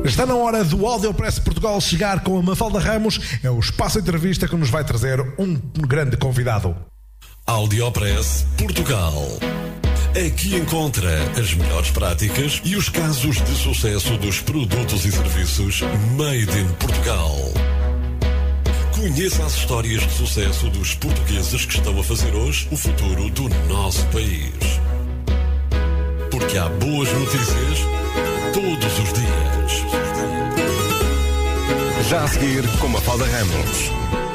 Está na hora do Audiopress Portugal chegar com a Mafalda Ramos. É o espaço de entrevista que nos vai trazer um grande convidado. Audiopress Portugal. Aqui encontra as melhores práticas e os casos de sucesso dos produtos e serviços made in Portugal. Conheça as histórias de sucesso dos portugueses que estão a fazer hoje o futuro do nosso país. Porque há boas notícias todos os dias. Já a seguir, com Mafalda Ramos.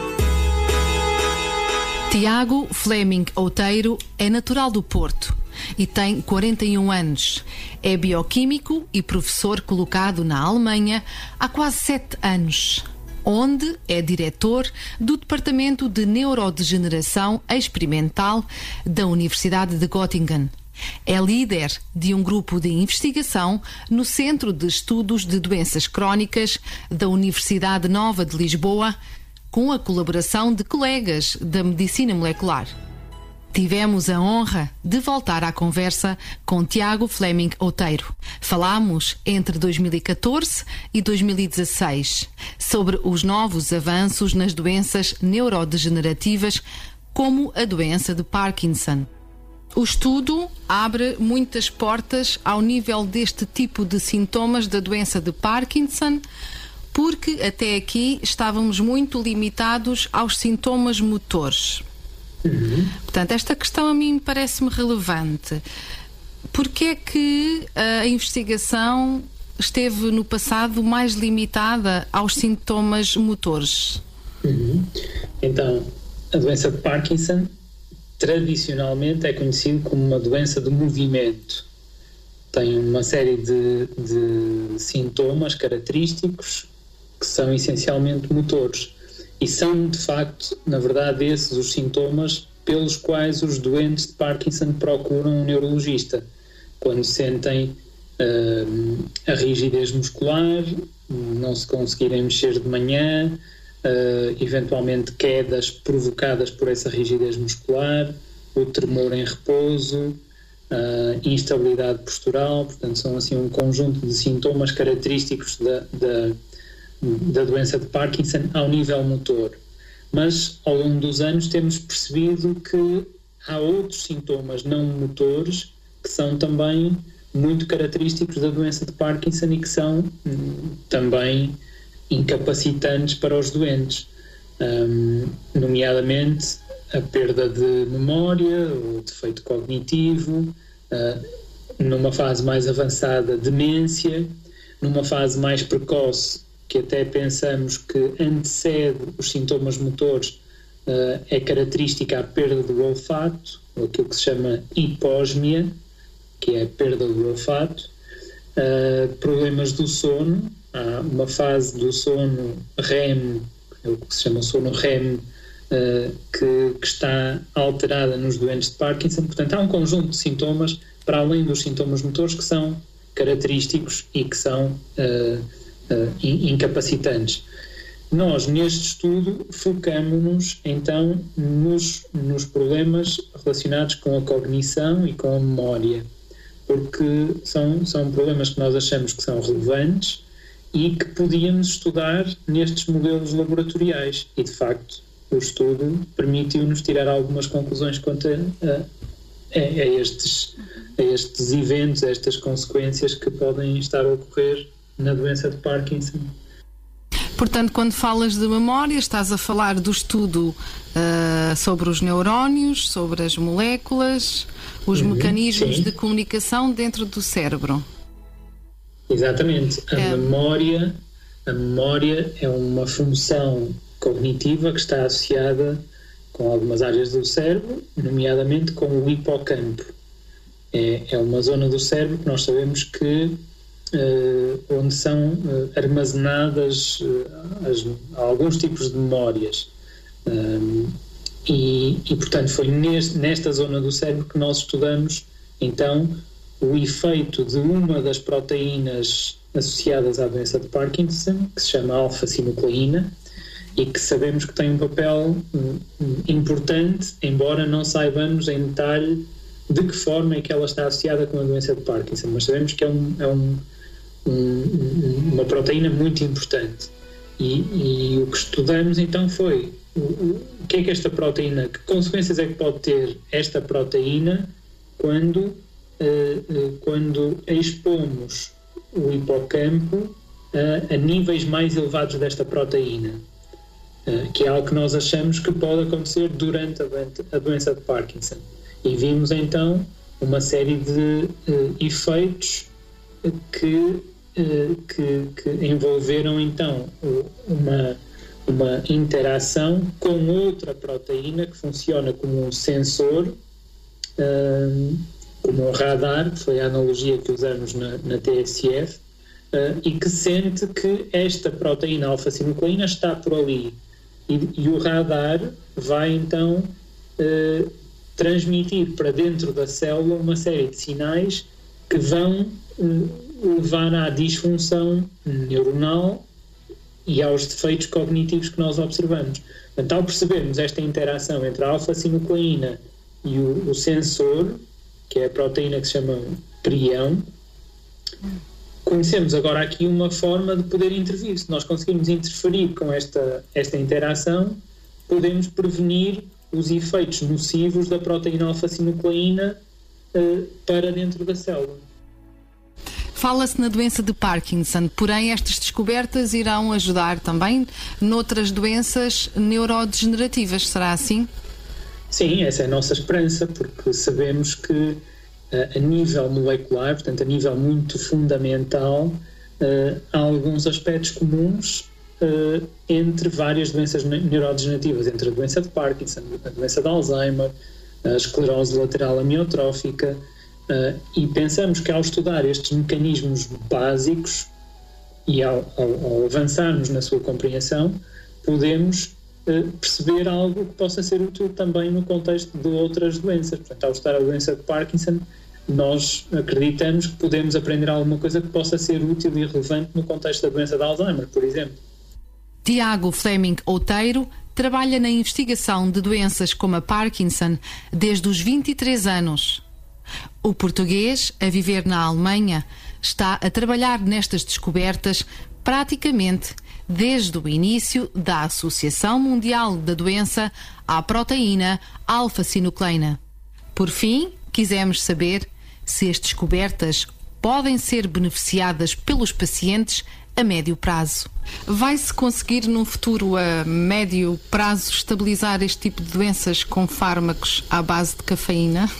Tiago Fleming Outeiro é natural do Porto e tem 41 anos. É bioquímico e professor colocado na Alemanha há quase 7 anos, onde é diretor do Departamento de Neurodegeneração Experimental da Universidade de Göttingen. É líder de um grupo de investigação no Centro de Estudos de Doenças Crónicas da Universidade Nova de Lisboa, com a colaboração de colegas da Medicina Molecular. Tivemos a honra de voltar à conversa com Tiago Fleming Outeiro. Falámos entre 2014 e 2016 sobre os novos avanços nas doenças neurodegenerativas, como a doença de Parkinson. O estudo abre muitas portas ao nível deste tipo de sintomas da doença de Parkinson, porque até aqui estávamos muito limitados aos sintomas motores. Portanto, esta questão a mim parece-me relevante. Porque é que a investigação esteve no passado mais limitada aos sintomas motores? Então, a doença de Parkinson tradicionalmente é conhecida como uma doença de movimento. Tem uma série de sintomas característicos que são essencialmente motores. E são, de facto, na verdade, esses os sintomas pelos quais os doentes de Parkinson procuram um neurologista. Quando sentem a rigidez muscular, não se conseguirem mexer de manhã, eventualmente quedas provocadas por essa rigidez muscular, o tremor em repouso, instabilidade postural. Portanto, são assim um conjunto de sintomas característicos da doença de Parkinson ao nível motor. Mas ao longo dos anos temos percebido que há outros sintomas não motores que são também muito característicos da doença de Parkinson e que são também incapacitantes para os doentes, nomeadamente a perda de memória, o defeito cognitivo, numa fase mais avançada, demência, numa fase mais precoce, que até pensamos que antecede os sintomas motores, é característica a perda do olfato, ou aquilo que se chama hipósmia, que é a perda do olfato, problemas do sono. Há uma fase do sono REM, é o que se chama sono REM, que está alterada nos doentes de Parkinson. Portanto, há um conjunto de sintomas, para além dos sintomas motores, que são característicos e que são incapacitantes. Nós, neste estudo, focamos-nos, então, nos problemas relacionados com a cognição e com a memória, porque são problemas que nós achamos que são relevantes e que podíamos estudar nestes modelos laboratoriais. E, de facto, o estudo permitiu-nos tirar algumas conclusões quanto a estes eventos, a estas consequências que podem estar a ocorrer na doença de Parkinson. Portanto, quando falas de memória, estás a falar do estudo sobre os neurónios, sobre as moléculas, os mecanismos de comunicação dentro do cérebro. Exatamente. A memória é uma função cognitiva que está associada com algumas áreas do cérebro, nomeadamente com o hipocampo. É uma zona do cérebro que nós sabemos que onde são armazenadas alguns tipos de memórias. E portanto, foi nesta zona do cérebro que nós estudamos, então, o efeito de uma das proteínas associadas à doença de Parkinson, que se chama alfa-sinucleína, e que sabemos que tem um papel importante, embora não saibamos em detalhe de que forma é que ela está associada com a doença de Parkinson, mas sabemos que é um uma proteína muito importante. E o que estudamos então foi o que é que esta proteína, que consequências é que pode ter esta proteína quando expomos o hipocampo a níveis mais elevados desta proteína, que é algo que nós achamos que pode acontecer durante a doença de Parkinson. E vimos então uma série de efeitos que envolveram então uma interação com outra proteína que funciona como um sensor, como um radar, que foi a analogia que usamos na TSF, e que sente que esta proteína alfa-sinucleína está por ali. E o radar vai então transmitir para dentro da célula uma série de sinais que vão levar à disfunção neuronal e aos defeitos cognitivos que nós observamos. Portanto, ao percebermos esta interação entre a alfa-sinucleína e o sensor, que é a proteína que se chama prião, conhecemos agora aqui uma forma de poder intervir. Se nós conseguirmos interferir com esta interação, podemos prevenir os efeitos nocivos da proteína alfa-sinucleína para dentro da célula. Fala-se na doença de Parkinson, porém estas descobertas irão ajudar também noutras doenças neurodegenerativas, será assim? Sim, essa é a nossa esperança, porque sabemos que a nível molecular, portanto a nível muito fundamental, há alguns aspectos comuns entre várias doenças neurodegenerativas, entre a doença de Parkinson, a doença de Alzheimer, a esclerose lateral amiotrófica, e pensamos que ao estudar estes mecanismos básicos e ao avançarmos na sua compreensão, podemos perceber algo que possa ser útil também no contexto de outras doenças. Portanto, ao estudar a doença de Parkinson, nós acreditamos que podemos aprender alguma coisa que possa ser útil e relevante no contexto da doença de Alzheimer, por exemplo. Tiago Fleming Outeiro trabalha na investigação de doenças como a Parkinson desde os 23 anos. O português, a viver na Alemanha, está a trabalhar nestas descobertas praticamente desde o início da Associação Mundial da Doença à proteína alfa-sinucleína. Por fim, quisemos saber se as descobertas podem ser beneficiadas pelos pacientes a médio prazo. Vai-se conseguir num futuro a médio prazo estabilizar este tipo de doenças com fármacos à base de cafeína?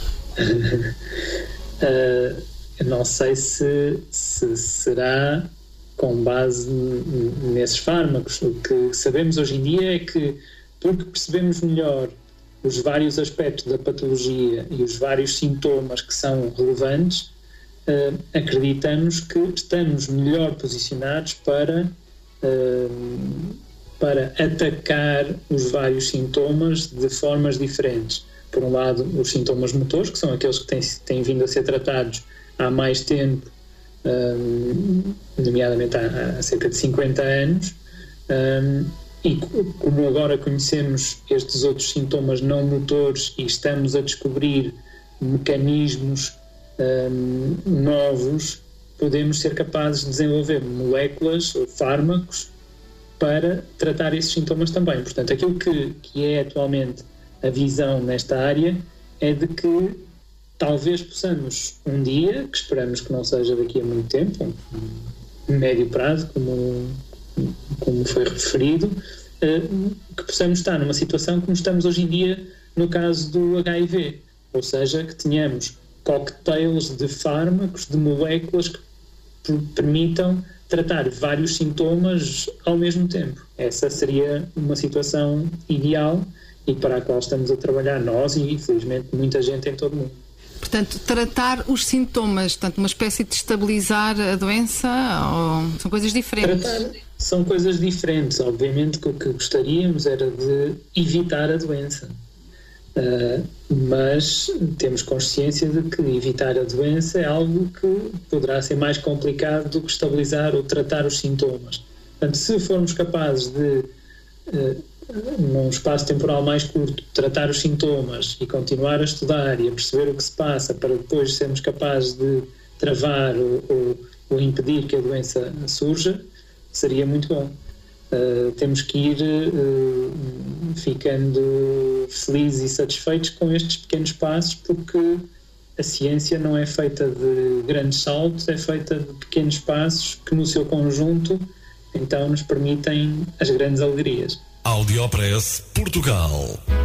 Não sei se será com base nesses fármacos. O que sabemos hoje em dia é que, porque percebemos melhor os vários aspectos da patologia e os vários sintomas que são relevantes, acreditamos que estamos melhor posicionados para atacar os vários sintomas de formas diferentes. Por um lado, os sintomas motores, que são aqueles que têm vindo a ser tratados há mais tempo, nomeadamente há cerca de 50 anos, e como agora conhecemos estes outros sintomas não motores e estamos a descobrir mecanismos novos, podemos ser capazes de desenvolver moléculas ou fármacos para tratar esses sintomas também. Portanto, aquilo que é atualmente a visão nesta área é de que talvez possamos um dia, que esperamos que não seja daqui a muito tempo, um médio prazo, como foi referido, que possamos estar numa situação como estamos hoje em dia no caso do HIV, ou seja, que tenhamos cocktails de fármacos, de moléculas que permitam tratar vários sintomas ao mesmo tempo. Essa seria uma situação ideal e para a qual estamos a trabalhar nós e, infelizmente, muita gente em todo o mundo. Portanto, tratar os sintomas, portanto, uma espécie de estabilizar a doença, ou são coisas diferentes? São coisas diferentes. Obviamente que o que gostaríamos era de evitar a doença. Mas temos consciência de que evitar a doença é algo que poderá ser mais complicado do que estabilizar ou tratar os sintomas. Portanto, se formos capazes de, num espaço temporal mais curto, tratar os sintomas e continuar a estudar e a perceber o que se passa para depois sermos capazes de travar ou ou impedir que a doença surja, seria muito bom. Temos que ir ficando felizes e satisfeitos com estes pequenos passos, porque a ciência não é feita de grandes saltos, é feita de pequenos passos que no seu conjunto então nos permitem as grandes alegrias. Audiopress Portugal.